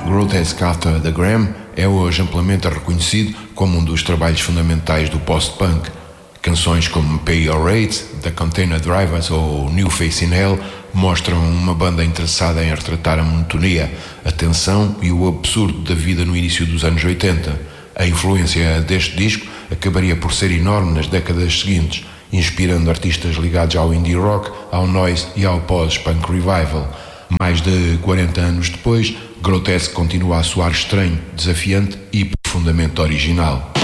Grotesque After the Gram é hoje amplamente reconhecido como um dos trabalhos fundamentais do post-punk. Canções como Pay Your Rate, The Container Drivers ou New Face in Hell mostram uma banda interessada em retratar a monotonia, a tensão e o absurdo da vida no início dos anos 80. A influência deste disco acabaria por ser enorme nas décadas seguintes, inspirando artistas ligados ao indie rock, ao noise e ao pós-punk revival. Mais de 40 anos depois, Grotesque continua a soar estranho, desafiante e profundamente original.